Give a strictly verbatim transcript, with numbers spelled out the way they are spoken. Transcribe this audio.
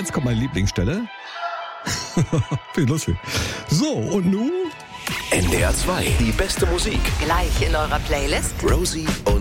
jetzt kommt meine Lieblingsstelle. Viel lustig. So, und nun? N D R zwei, die beste Musik. Gleich in eurer Playlist. Rosie und